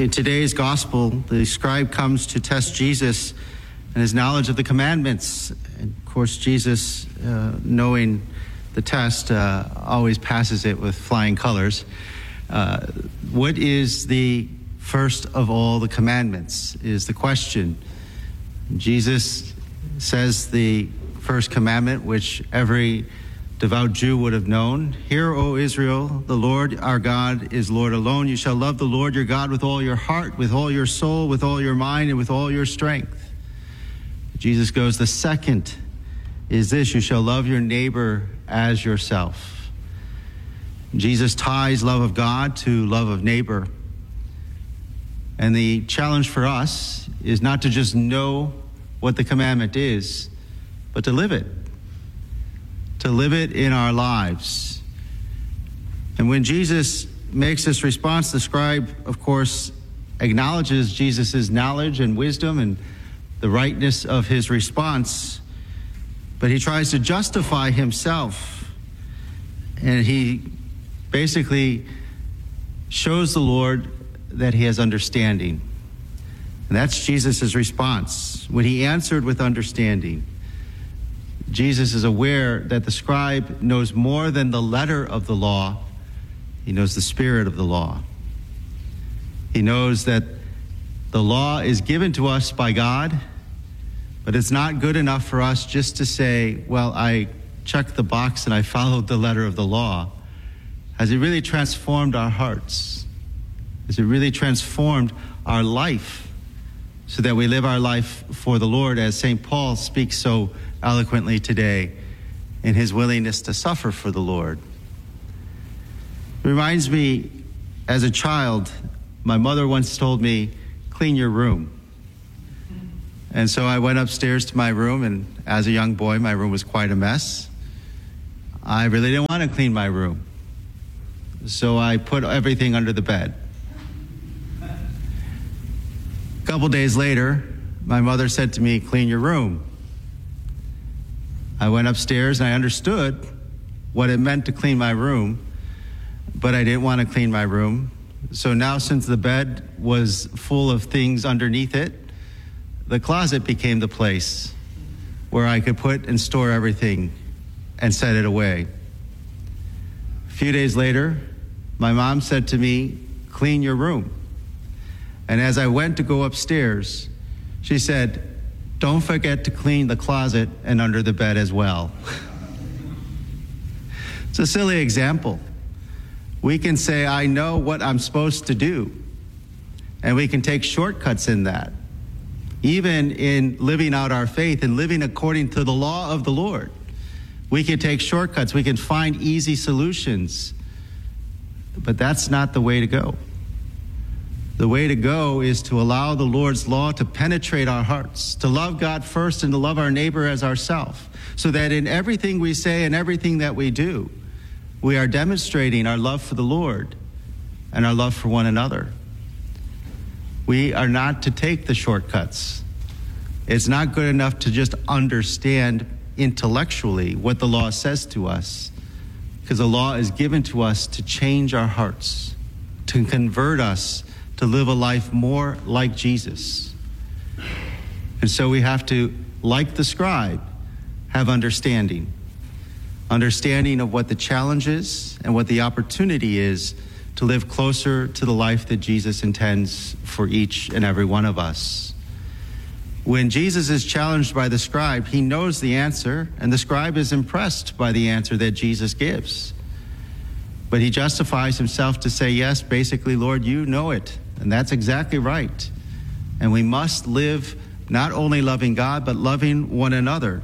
In today's gospel, the scribe comes to test Jesus and his knowledge of the commandments. And of course, Jesus, knowing the test, always passes it with flying colors. What is the first of all the commandments is the question. Jesus says the first commandment, which every devout Jew would have known. Hear, O Israel, the Lord our God is Lord alone. You shall love the Lord your God with all your heart, with all your soul, with all your mind, and with all your strength. Jesus goes, the second is this: you shall love your neighbor as yourself. Jesus ties love of God to love of neighbor. And the challenge for us is not to just know what the commandment is, but to live it. To live it in our lives. And when Jesus makes this response, the scribe, of course, acknowledges Jesus' knowledge and wisdom and the rightness of his response, but he tries to justify himself. And he basically shows the Lord that he has understanding. And that's Jesus' response. When he answered with understanding, Jesus is aware that the scribe knows more than the letter of the law. He knows the spirit of the law. He knows that the law is given to us by God, but it's not good enough for us just to say, well, I checked the box and I followed the letter of the law. Has it really transformed our hearts? Has it really transformed our life so that we live our life for the Lord, as St. Paul speaks so eloquently today in his willingness to suffer for the Lord? It reminds me, as a child, my mother once told me, clean your room. And so I went upstairs to my room, and as a young boy, my room was quite a mess. I really didn't want to clean my room. So I put everything under the bed. A couple days later, my mother said to me, clean your room. I went upstairs and I understood what it meant to clean my room, but I didn't want to clean my room. So now, since the bed was full of things underneath it, the closet became the place where I could put and store everything and set it away. A few days later, my mom said to me, clean your room. And as I went to go upstairs, she said, don't forget to clean the closet and under the bed as well. It's a silly example. We can say, I know what I'm supposed to do. And we can take shortcuts in that. Even in living out our faith and living according to the law of the Lord. We can take shortcuts. We can find easy solutions. But that's not the way to go. The way to go is to allow the Lord's law to penetrate our hearts, to love God first and to love our neighbor as ourselves, so that in everything we say and everything that we do, we are demonstrating our love for the Lord and our love for one another. We are not to take the shortcuts. It's not good enough to just understand intellectually what the law says to us, because the law is given to us to change our hearts, to convert us, to live a life more like Jesus. And so we have to, like the scribe, have understanding of what the challenge is and what the opportunity is to live closer to the life that Jesus intends for each and every one of us. When Jesus is challenged by the scribe, he knows the answer, and the scribe is impressed by the answer that Jesus gives. But he justifies himself to say, yes, basically, Lord, you know it. And that's exactly right. And we must live not only loving God, but loving one another.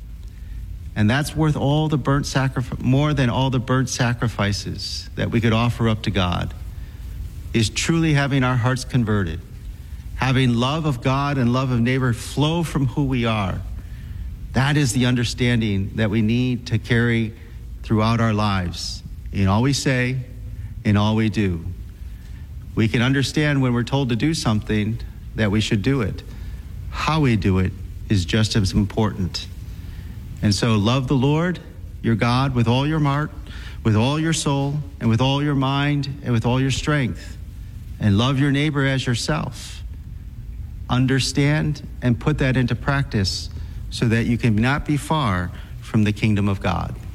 And that's worth all the burnt sacrifice, more than all the burnt sacrifices that we could offer up to God, is truly having our hearts converted, having love of God and love of neighbor flow from who we are. That is the understanding that we need to carry throughout our lives, in all we say, in all we do. We can understand when we're told to do something that we should do it. How we do it is just as important. And so love the Lord, your God, with all your heart, with all your soul, and with all your mind, and with all your strength. and love your neighbor as yourself. Understand and put that into practice so that you can not be far from the kingdom of God.